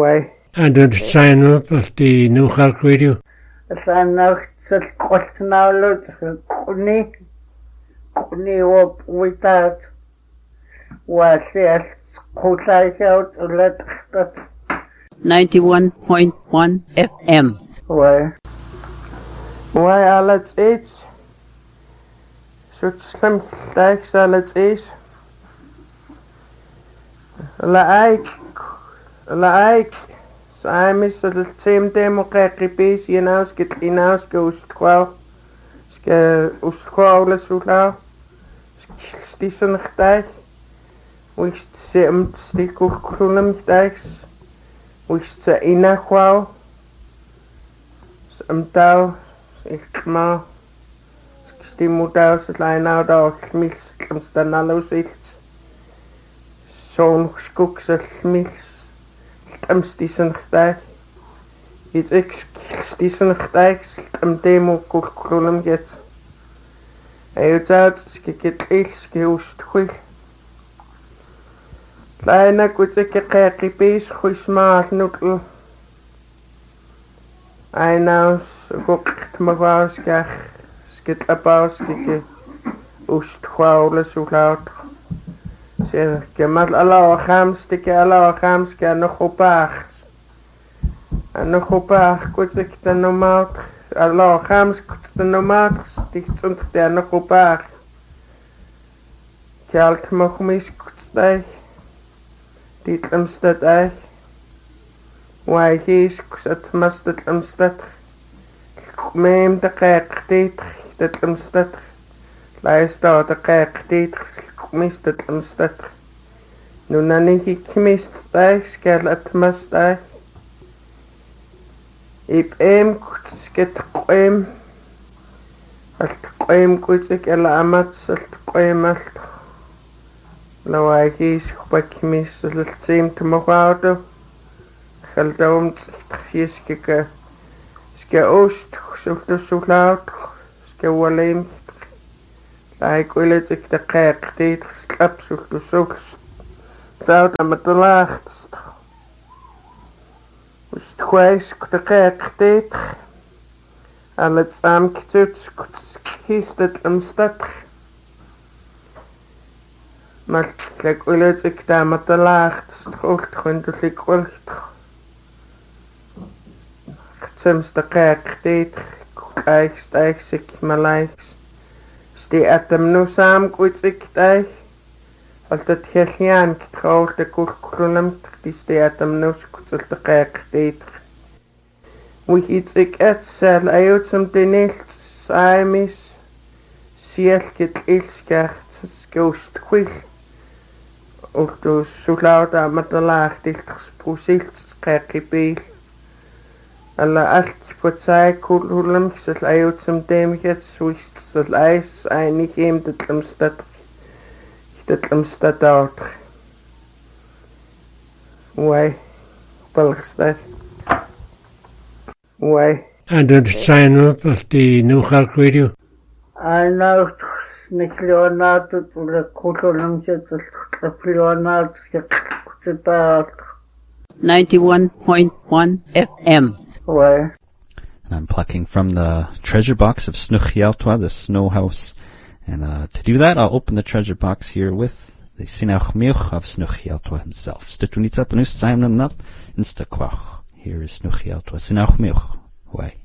Way. And did sign up at the New Halk Radio? Sign up to Costnalo, Kuni up without what yes, Kutai out to let 91.1 FM. Why all it's age? Such some stacks all it's age. Like, so I'm the same democratic base, you know, get in house goes to Usqual, Sula, Stisson Stag, which seemed stick of Crunum Stags, which the inner qual, some dow, ma, Stimudaus, line out of Smiths, comes the nallows it. Zo'n skoekselsmiks, stissenstijg. Iets ik stissenstijg, demo koolkolom get. Hij uit, skikket ilskeust goed. Kleine kutseke kerkipees, goeismaal noetel. Hij nou, gokt me wou, skit abouw, skikke. Oest gwauwle, zo laut. Kemal Allah Hamske nog op acht. En nog op acht, goed ik de normaal. Allah Hamske de normaal, die stond daar nog op acht. Kjalt mag mis kutstij. Dit amstad eich. Why hees kusat mastad amstad. Meem de kijk dit, dat amstad. Luister de kijk dit. Mist het amstad. Nu nanik ik mist stijg, skal het mastijg. Ik sket qoem. Alt qoem kutsik ala amat salt qoem alt. Lawa is gebak mist het seem te mogoudo. Geldoom skiske. Ske oost, sulto sulaut. Ske waleem. Ik wil het ik de kerk deed geslap zoek de zoeks. Zou dan met de laagst. Dus het gwijs de kerk deed. Al het saamgezet kiest het amstad. Maar ik wil het ik daar met de laagst. Goed dus ik wil het soms de kerk deed. Kijk stijg zich maar lijks. Die atem nu samen goed ik thuis. Als het geen getrouwd de koelkolom, die atem nu goed de kerk deed. Wie iets ik het zal uit om de niet samen is. Zie het ilskert skoost goed. Of dus zo laat aan met de laag dicht gesproesild kerk bij. Alla alt voor zij koelkolom zal uit om de het zoiets. Dat ijs einig hem dat amstad uit. Why? Belgestad. Why? And did sign up at the New Halk Radio? I know Leonardo to the Kutolam Leonardo 91.1 FM. Why? And I'm plucking from the treasure box of Snuchialtwa, the snow house. And to do that, I'll open the treasure box here with the Sinauchmiuch of Snuchialtwa himself. Stutunitzap and Usaimnam Nap, Instaquach. Here is Snuchialtwa, Sinauchmiuch. Why?